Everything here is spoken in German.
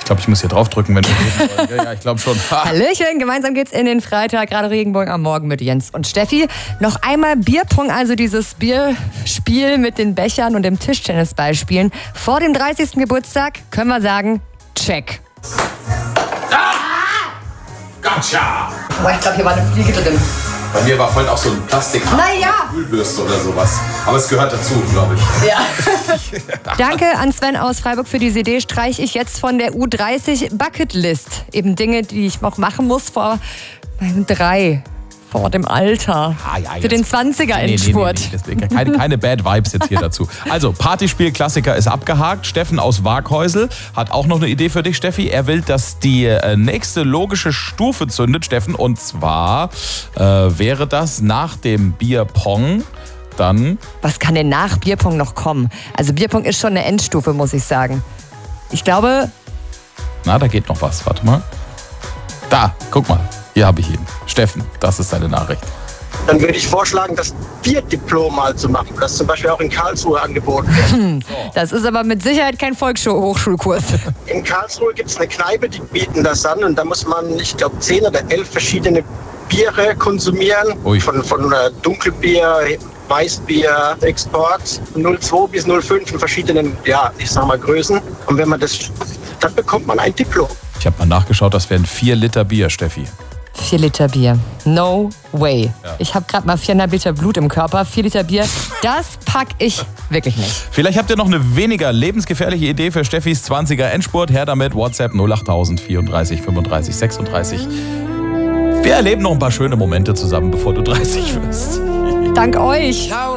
Ich glaube, ich muss hier draufdrücken, wenn wir reden wollen. Ja, ich glaube schon. Hallöchen, gemeinsam geht's in den Freitag, gerade Regenbogen am Morgen mit Jens und Steffi. Noch einmal Bierpong, also dieses Bierspiel mit den Bechern und dem Tischtennisballspielen. Vor dem 30. Geburtstag können wir sagen, check. Gotcha! Oh, ich glaube, hier war eine Fliege drin. Bei mir war vorhin auch so ein Plastik-Kühlbürste oder sowas. Aber es gehört dazu, glaube ich. Ja. Danke an Sven aus Freiburg für die CD. Streiche ich jetzt von der U30 Bucketlist. Eben Dinge, die ich noch machen muss vor meinem 3. Vor dem Alter. Für den 20er-Endspurt. Nee. Keine Bad Vibes jetzt hier dazu. Also, Partyspiel-Klassiker ist abgehakt. Steffen aus Waaghäusel hat auch noch eine Idee für dich, Steffi. Er will, dass die nächste logische Stufe zündet, Steffen. Und zwar wäre das nach dem Bierpong dann... Was kann denn nach Bierpong noch kommen? Also Bierpong ist schon eine Endstufe, muss ich sagen. Ich glaube... Na, da geht noch was. Warte mal. Da, guck mal. Hier habe ich ihn. Steffen, das ist seine Nachricht. Dann würde ich vorschlagen, das Bierdiplom mal zu machen, das zum Beispiel auch in Karlsruhe angeboten wird. Das ist aber mit Sicherheit kein Volkshochschulkurs. In Karlsruhe gibt es eine Kneipe, die bieten das an und da muss man, ich glaube, 10 oder 11 verschiedene Biere konsumieren. Ui. Von Dunkelbier, Weißbier, Export, 02 bis 05 in verschiedenen, ich sag mal, Größen. Und wenn man das schafft, dann bekommt man ein Diplom. Ich habe mal nachgeschaut, das wären 4 Liter Bier, Steffi. 4 Liter Bier. No way. Ja. Ich habe gerade mal 4,5 Liter Blut im Körper. 4 Liter Bier, das pack ich wirklich nicht. Vielleicht habt ihr noch eine weniger lebensgefährliche Idee für Steffis 20er Endspurt. Her damit, WhatsApp 08000 34 35 36. Wir erleben noch ein paar schöne Momente zusammen, bevor du 30 wirst. Dank euch.